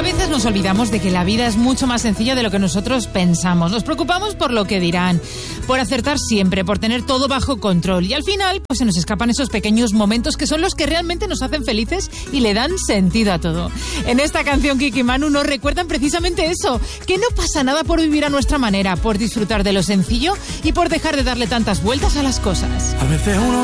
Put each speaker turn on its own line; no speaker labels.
veces nos olvidamos de que la vida es mucho más sencilla de lo que nosotros pensamos. Nos preocupamos por lo que dirán, por acertar siempre, por tener todo bajo control. Y al final, pues se nos escapan esos pequeños momentos que son los que realmente nos hacen felices y le dan sentido a todo. En esta canción, Kiki y Manu nos recuerdan precisamente eso, que no pasa nada por vivir a nuestra manera, por disfrutar de lo sencillo y por dejar de darle tantas vueltas a las cosas.
A veces uno